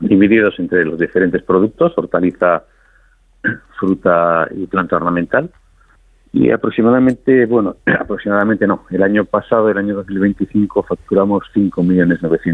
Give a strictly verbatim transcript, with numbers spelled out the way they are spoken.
divididos entre los diferentes productos, hortaliza, fruta y planta ornamental. Y aproximadamente, bueno, aproximadamente no, el año pasado, el año dos mil veinticinco, facturamos cinco millones novecientos.